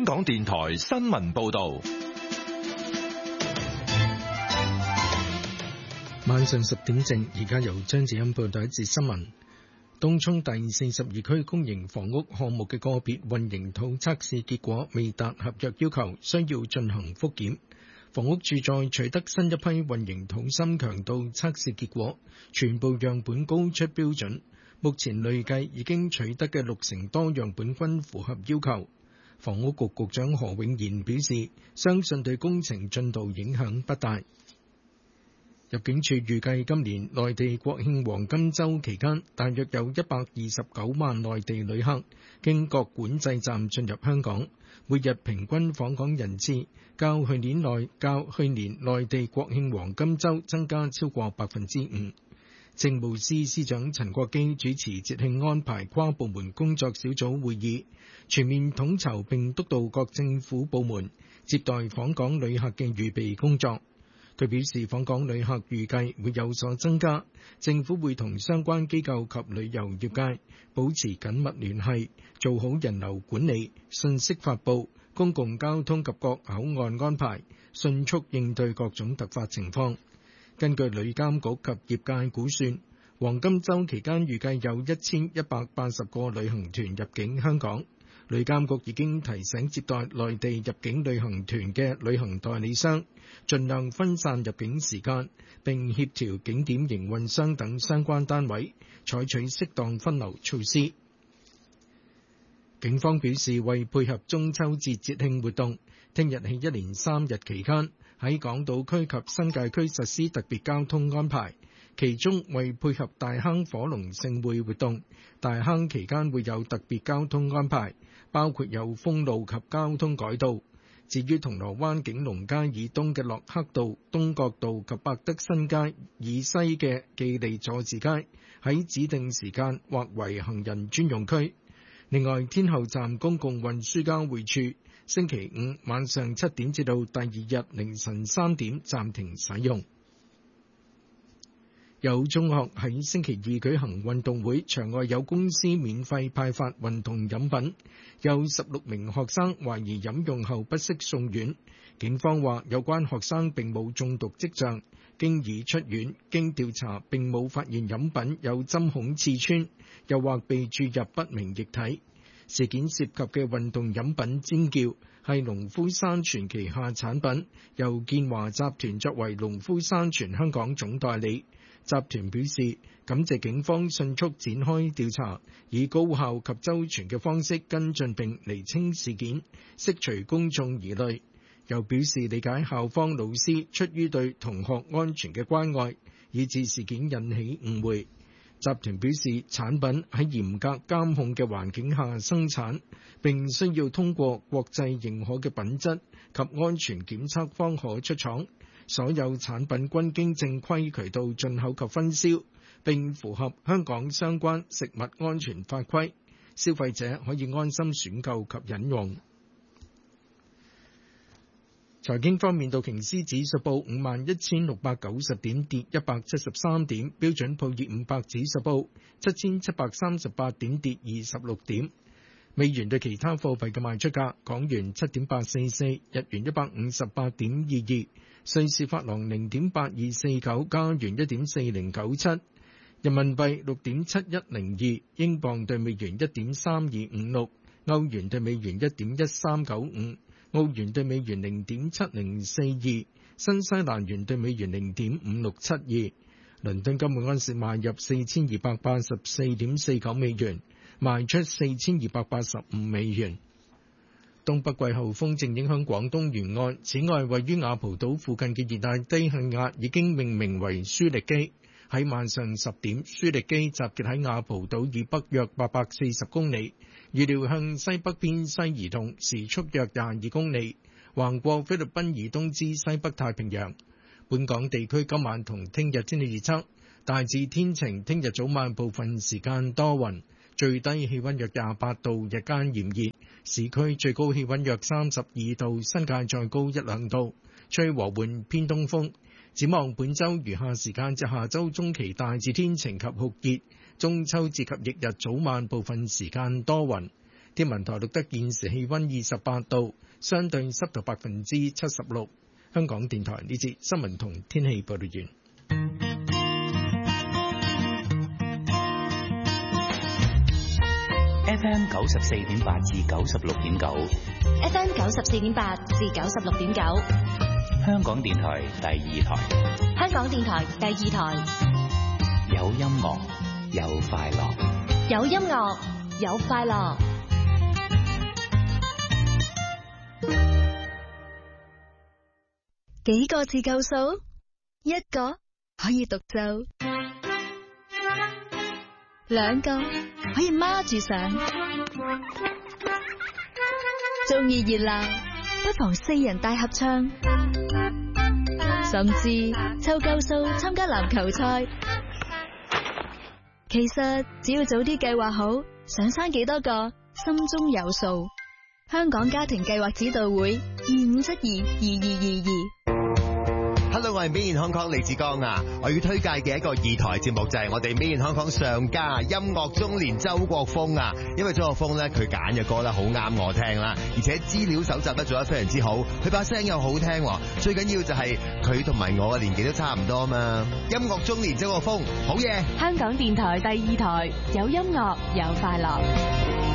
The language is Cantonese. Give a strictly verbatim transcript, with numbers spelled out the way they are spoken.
港電台新聞報道。 晚上十點正，而家由張子欣報道一節新聞。東涌第四十二區公營房屋項目嘅個別混凝土測試結果未達合約要求，需要進行復檢。房屋署再取得新一批混凝土深強度測試結果，全部樣本高出標準。目前累計已經取得嘅六成多樣本均符合要求。房屋局局長何永賢表示，相信對工程進度影響不大。入境處預計今年內地國慶黃金週期間，大約有一百二十九萬內地旅客經各管制站進入香港，每日平均訪港人次較去年內較去年內地國慶黃金週增加超過百分之五。政務司司長陳國基主持節慶安排跨部門工作小組會議，全面統籌並督導各政府部門接待訪港旅客嘅預備工作。佢表示，訪港旅客預計會有所增加，政府會同相關機構及旅遊業界保持緊密聯繫，做好人流管理、信息發布、公共交通及各口岸安排，迅速應對各種突發情況。根據旅監局及業界估算，黃金週期間預計有一千一百八十個旅行團入境香港。旅監局已經提醒接待內地入境旅行團嘅旅行代理商，盡量分散入境時間，並協調景點營運商等相關單位，採取適當分流措施。警方表示，為配合中秋節節慶活動，聽日起一連三日期間，喺港島區及新界區實施特別交通安排。其中為配合大坑火龍盛會活動，大坑期間會有特別交通安排，包括有封路及交通改道。至於銅鑼灣景隆街以東嘅駱克道、東角道及百德新街以西嘅記利佐治街，喺指定時間劃為行人專用區。另外，天后站公共運輸交匯處星期五晚上七點至到第二日凌晨三點暫停使用。有中學喺星期二舉行運動會，場外有公司免費派發運動飲品，有十六名學生懷疑飲用後不適送院。警方話有關學生並冇中毒跡象，經已出院。經調查並冇發現飲品有針孔刺穿，又或被注入不明液體。事件涉及嘅運動飲品尖叫係農夫山泉旗下產品，由建華集團作為農夫山泉香港總代理。集團表示感謝警方迅速展開調查，以高效及周全嘅方式跟進並釐清事件，釋除公眾疑慮。又表示理解校方老師出於對同學安全嘅關愛，以致事件引起誤會。集團表示產品喺嚴格監控嘅環境下生產，並需要通過國際認可嘅品質及安全檢測方可出廠。所有產品均經正規渠道進口及分銷，並符合香港相關食物安全法規，消費者可以安心選購及飲用。財經方面，道瓊斯指數報五萬一千六百九十點，跌一百七十三點；標準普爾五百指數報七千七百三十八點，跌二十六點。美元對其他貨幣嘅賣出價：港元七點八四四，日元一百五十八點二二，瑞士法郎零點八二四九，加元一點四零九七，人民幣六點七一零二，英鎊對美元一點三二五六，歐元對美元一點一三九五，澳元對美元零點七零四二，新西蘭元對美元零點五六七二。倫敦金每安士賣入四千二百八十四點四九美元，賣出四千二百八十五美元。東北季候風正影響廣東沿岸，此外位於雅蒲島附近嘅熱帶低氣壓已經命名為舒力基。喺晚上十點，舒力基集結喺雅蒲島以北約八百四十公里，預料向西北偏西移動，時速約廿二公里，橫過菲律賓以東至西北太平洋。本港地區今晚同聽日天氣預測，大致天晴，聽日早晚部分時間多雲，最低氣溫約廿八度，日間炎熱，市區最高氣溫約三十二度，新界再高一兩度，吹和緩偏東風。展望本週餘下時間至下週中期大致天晴及酷熱，中秋節及翌日早晚部分時間多雲。 天文台錄得現時氣溫二十八度，相對濕度百分之七十六。香港電台呢節新聞同天氣報道完。 F M 九十四點八至九十六點九 ，F M 九十四點八至九十六點九， 香港電台第二台， 香港電台第二台， 有音樂，有快樂， 有音樂，有快樂。 幾個字夠數？一個可以獨奏，兩個可以孖住上。中意熱鬧，不妨四人大合唱，甚至湊夠數參加籃球賽。其實只要早啲計劃好，想生幾多個，心中有數。香港家庭計劃指導會二五七二二二二二。 Hello， 我係 Made in Hong Kong 李志剛啊！我要推介嘅一個二台節目就係我哋 Made in Hong Kong 上家音樂中年周國峰啊！因為周國峰咧佢揀嘅歌咧好啱我聽啦，而且資料搜集得做得非常之好，佢把聲又好聽，最緊要就係佢同埋我嘅年紀都差唔多啊嘛！音樂中年周國峰，好嘢！ 香港電台第二台，有音樂有快樂。